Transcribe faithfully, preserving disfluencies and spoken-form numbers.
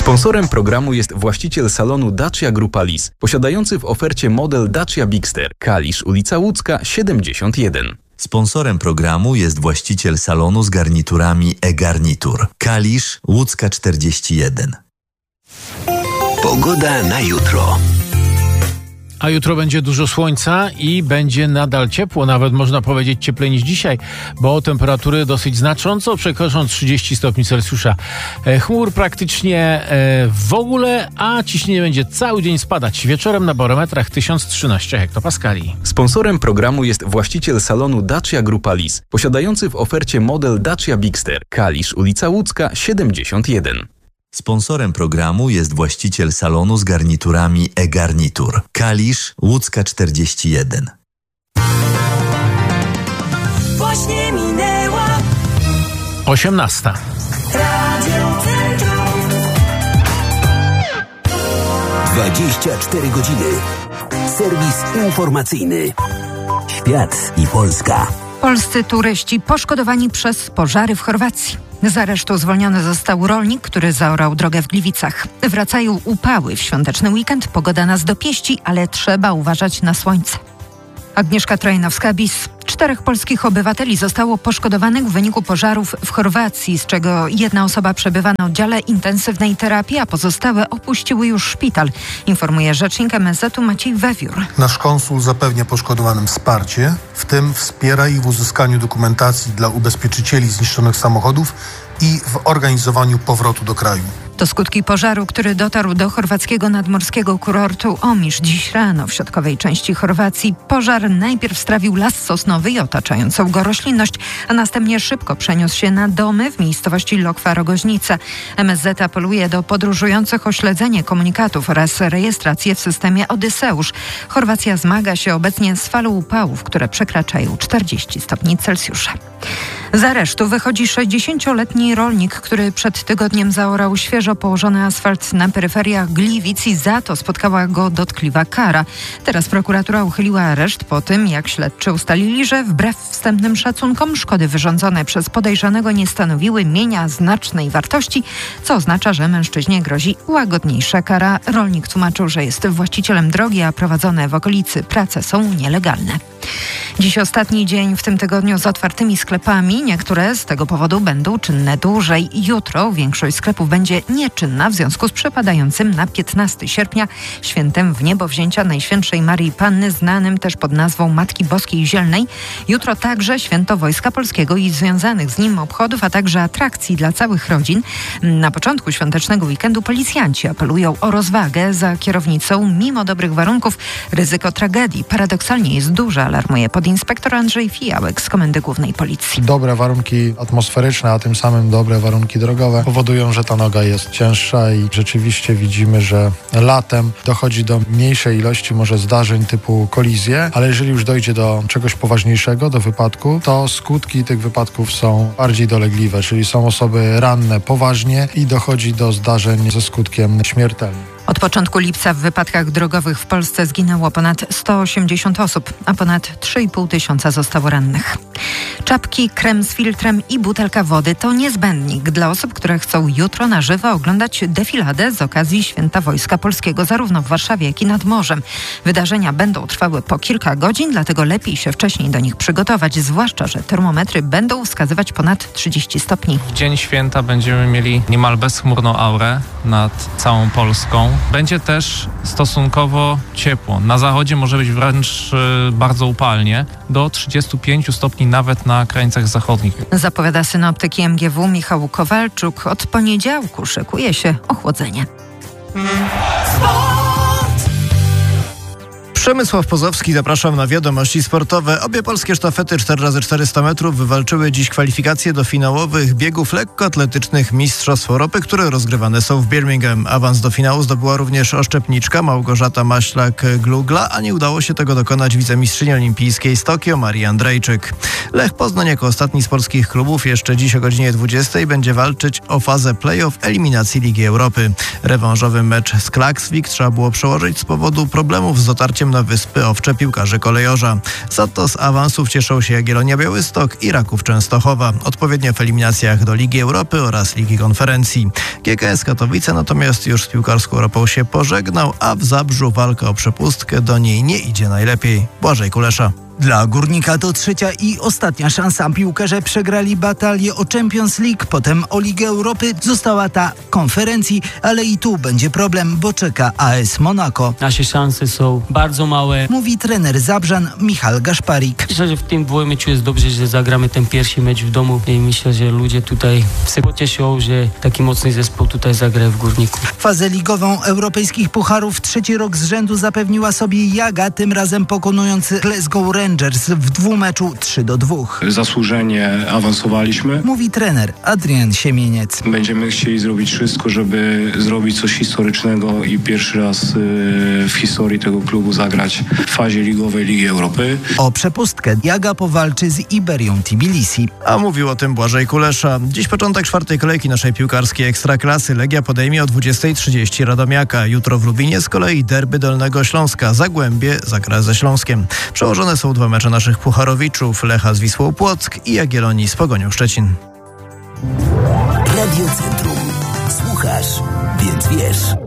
Sponsorem programu jest właściciel salonu Dacia Grupa Lis, posiadający w ofercie model Dacia Bigster, Kalisz, ulica Łódzka, siedemdziesiąt jeden. Sponsorem programu jest właściciel salonu z garniturami e-garnitur, Kalisz, Łódzka czterdzieści jeden. Pogoda na jutro. A jutro będzie dużo słońca i będzie nadal ciepło, nawet można powiedzieć cieplej niż dzisiaj, bo temperatury dosyć znacząco przekroczą trzydzieści stopni Celsjusza. Chmur praktycznie w ogóle, a ciśnienie będzie cały dzień spadać. Wieczorem na barometrach tysiąc trzynaście hektopaskali. Sponsorem programu jest właściciel salonu Dacia Grupa Lis, posiadający w ofercie model Dacia Bigster, Kalisz, ulica Łódzka, siedemdziesiąt jeden. Sponsorem programu jest właściciel salonu z garniturami e-garnitur, Kalisz, Łódzka czterdzieści jeden. Właśnie minęła osiemnasta. Radio Centrum. dwadzieścia cztery godziny. Serwis informacyjny. Świat i Polska. Polscy turyści poszkodowani przez pożary w Chorwacji. Z aresztu zwolniony został rolnik, który zaorał drogę w Gliwicach. Wracają upały w świąteczny weekend, pogoda nas dopieści, ale trzeba uważać na słońce. Agnieszka Trojnowska-Bis. Czterech polskich obywateli zostało poszkodowanych w wyniku pożarów w Chorwacji, z czego jedna osoba przebywa na oddziale intensywnej terapii, a pozostałe opuściły już szpital, informuje rzecznik M S Z-u Maciej Wewiór. Nasz konsul zapewnia poszkodowanym wsparcie, w tym wspiera ich w uzyskaniu dokumentacji dla ubezpieczycieli zniszczonych samochodów i w organizowaniu powrotu do kraju. To skutki pożaru, który dotarł do chorwackiego nadmorskiego kurortu Omisz dziś rano w środkowej części Chorwacji. Pożar najpierw strawił las sosnowy i otaczającą go roślinność, a następnie szybko przeniósł się na domy w miejscowości Lokwa-Rogoźnica. M S Z apeluje do podróżujących o śledzenie komunikatów oraz rejestrację w systemie Odyseusz. Chorwacja zmaga się obecnie z falą upałów, które przekraczają czterdzieści stopni Celsjusza. Z aresztu wychodzi sześćdziesięcioletni rolnik, który przed tygodniem zaorał świeżo położony asfalt na peryferiach Gliwic i za to spotkała go dotkliwa kara. Teraz prokuratura uchyliła areszt po tym, jak śledczy ustalili, że wbrew wstępnym szacunkom szkody wyrządzone przez podejrzanego nie stanowiły mienia znacznej wartości, co oznacza, że mężczyźnie grozi łagodniejsza kara. Rolnik tłumaczył, że jest właścicielem drogi, a prowadzone w okolicy prace są nielegalne. Dziś ostatni dzień w tym tygodniu z otwartymi sklepami. Niektóre z tego powodu będą czynne dłużej. Jutro większość sklepów będzie nieczynna w związku z przypadającym na piętnastego sierpnia świętem Wniebowzięcia Najświętszej Maryi Panny, znanym też pod nazwą Matki Boskiej Zielnej. Jutro także święto Wojska Polskiego i związanych z nim obchodów, a także atrakcji dla całych rodzin. Na początku świątecznego weekendu policjanci apelują o rozwagę za kierownicą. Mimo dobrych warunków ryzyko tragedii paradoksalnie jest duże, alarmuje podinspektor Andrzej Fijałek z Komendy Głównej Policji. Dobre warunki atmosferyczne, a tym samym dobre warunki drogowe powodują, że ta noga jest cięższa i rzeczywiście widzimy, że latem dochodzi do mniejszej ilości może zdarzeń typu kolizje, ale jeżeli już dojdzie do czegoś poważniejszego, do wypadku, to skutki tych wypadków są bardziej dolegliwe, czyli są osoby ranne poważnie i dochodzi do zdarzeń ze skutkiem śmiertelnym. Od początku lipca w wypadkach drogowych w Polsce zginęło ponad sto osiemdziesiąt osób, a ponad trzy i pół tysiąca zostało rannych. Czapki, krem z filtrem i butelka wody to niezbędnik dla osób, które chcą jutro na żywo oglądać defiladę z okazji Święta Wojska Polskiego, zarówno w Warszawie, jak i nad morzem. Wydarzenia będą trwały po kilka godzin, dlatego lepiej się wcześniej do nich przygotować, zwłaszcza że termometry będą wskazywać ponad trzydzieści stopni. W dzień święta będziemy mieli niemal bezchmurną aurę nad całą Polską. Będzie też stosunkowo ciepło. Na zachodzie może być wręcz y, bardzo upalnie, do trzydziestu pięciu stopni nawet na krańcach zachodnich. Zapowiada synoptyk M G W Michał Kowalczuk. Od poniedziałku szykuje się ochłodzenie. Przemysław Pozowski, zapraszam na wiadomości sportowe. Obie polskie sztafety cztery razy czterysta metrów wywalczyły dziś kwalifikacje do finałowych biegów lekkoatletycznych Mistrzostw Europy, które rozgrywane są w Birmingham. Awans do finału zdobyła również oszczepniczka Małgorzata Maślak-Glugla, a nie udało się tego dokonać wicemistrzyni olimpijskiej z Tokio Marii Andrejczyk. Lech Poznań jako ostatni z polskich klubów jeszcze dziś o godzinie dwudziestej będzie walczyć o fazę play-off eliminacji Ligi Europy. Rewanżowy mecz z Klaksvik trzeba było przełożyć z powodu problemów z dotarciem na Wyspy Owcze piłkarzy kolejorza. Za to z awansów cieszą się Jagiellonia Białystok i Raków Częstochowa, odpowiednio w eliminacjach do Ligi Europy oraz Ligi Konferencji. G K S Katowice natomiast już z piłkarską Europą się pożegnał, a w Zabrzu walka o przepustkę do niej nie idzie najlepiej. Błażej Kulesza. Dla Górnika to trzecia i ostatnia szansa. Piłkarze przegrali batalię o Champions League, potem o Ligę Europy. Została ta konferencji, ale i tu będzie problem, bo czeka A S Monaco. Nasze szanse są bardzo małe. Mówi trener Zabrzan Michal Gaszparik. Myślę, że w tym dwóch meczu jest dobrze, że zagramy ten pierwszy mecz w domu i myślę, że ludzie tutaj się pocieszą, że taki mocny zespół tutaj zagra w Górniku. Fazę ligową europejskich pucharów trzeci rok z rzędu zapewniła sobie Jaga, tym razem pokonując Glasgow Rangers w dwumeczu trzy do dwóch. Zasłużenie awansowaliśmy. Mówi trener Adrian Siemieniec. Będziemy chcieli zrobić wszystko, żeby zrobić coś historycznego i pierwszy raz w historii tego klubu zagrać w fazie ligowej Ligi Europy. O przepustkę Jaga powalczy z Iberią Tbilisi. A mówił o tym Błażej Kulesza. Dziś początek czwartej kolejki naszej piłkarskiej Ekstraklasy. Legia podejmie o dwudziestej trzydzieści Radomiaka. Jutro w Lubinie z kolei derby Dolnego Śląska. Zagłębie zagra ze Śląskiem. Przełożone są dwa mecze naszych pucharowiczów, Lecha z Wisłą Płock i Jagiellonii z Pogonią Szczecin. Radio Centrum. Słuchasz, więc wiesz.